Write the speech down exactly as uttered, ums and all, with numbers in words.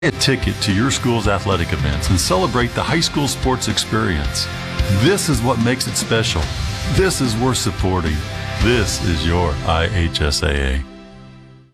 a ticket to your school's athletic events and celebrate the high school sports experience. This is what makes it special. This is worth supporting. This is your I H S A A.